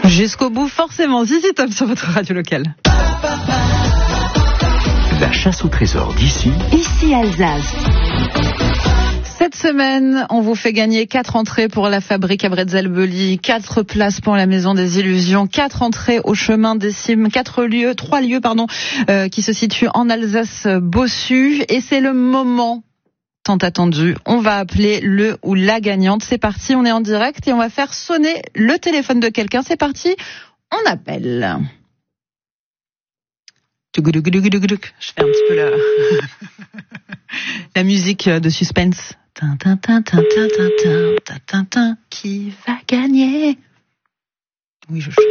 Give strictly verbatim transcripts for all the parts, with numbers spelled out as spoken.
Jusqu'au bout, forcément. Zizi Top sur votre radio locale. La chasse au trésor d'ici. Ici Alsace. Cette semaine, on vous fait gagner quatre entrées pour la fabrique à Bretzelbeli, quatre places pour la Maison des Illusions, quatre entrées au chemin des Cimes, quatre lieux, trois lieux, pardon, euh, qui se situent en Alsace-Bossu. Et c'est le moment tant attendu. On va appeler le ou la gagnante. C'est parti, on est en direct et on va faire sonner le téléphone de quelqu'un. C'est parti, on appelle. Je fais un petit peu la, la musique de suspense. Tin, tin, tin, tin, tin, tin, tin, tin, tin. Qui va gagner? Oui, je chante.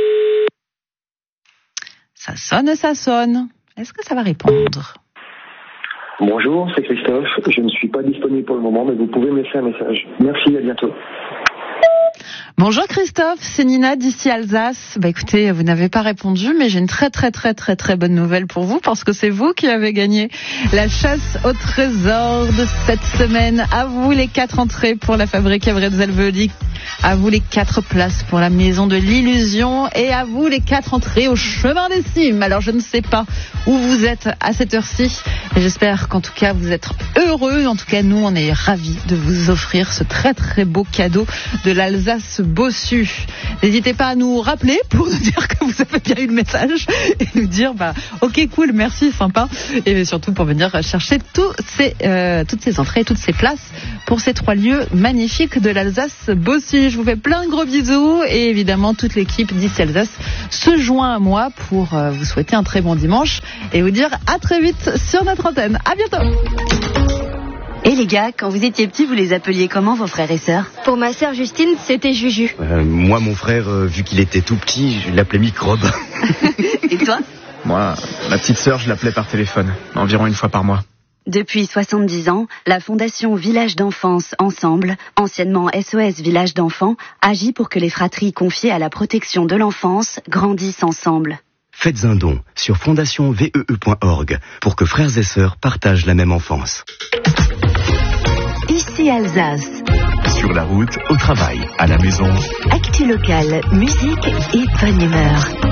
Ça sonne, ça sonne. Est-ce que ça va répondre? Bonjour, c'est Christophe. Je ne suis pas disponible pour le moment, mais vous pouvez me laisser un message. Merci, à bientôt. Bonjour Christophe, c'est Nina d'ici Alsace. Bah écoutez, vous n'avez pas répondu, mais j'ai une très très très très très bonne nouvelle pour vous, parce que c'est vous qui avez gagné la chasse au trésor de cette semaine. À vous les quatre entrées pour la fabrique à Bretzelbeli, à vous les quatre places pour la Maison de l'Illusion et à vous les quatre entrées au chemin des Cimes. Alors je ne sais pas où vous êtes à cette heure-ci, mais j'espère qu'en tout cas vous êtes heureux. En tout cas, nous on est ravis de vous offrir ce très très beau cadeau de l'Alsace-Bossu. N'hésitez pas à nous rappeler pour nous dire que vous avez bien eu le message et nous dire bah ok cool, merci, sympa, et surtout pour venir chercher tous ces, euh, toutes ces entrées, toutes ces places pour ces trois lieux magnifiques de l'Alsace-Bossu. Je vous fais plein de gros bisous et évidemment toute l'équipe d'ici Alsace se joint à moi pour euh, vous souhaiter un très bon dimanche et vous dire à très vite sur notre antenne. À bientôt. Et les gars, quand vous étiez petits, vous les appeliez comment vos frères et sœurs? Pour ma sœur Justine, c'était Juju. Euh, moi, mon frère, euh, vu qu'il était tout petit, je l'appelais Microbe. Et toi? Moi, ma petite sœur, je l'appelais par téléphone, environ une fois par mois. Depuis soixante-dix ans, la Fondation Village d'Enfance Ensemble, anciennement S O S Village d'Enfants, agit pour que les fratries confiées à la protection de l'enfance grandissent ensemble. Faites un don sur fondation v e e point org pour que frères et sœurs partagent la même enfance. Ici Alsace. Sur la route, au travail, à la maison. Actu locale, musique et bonne humeur.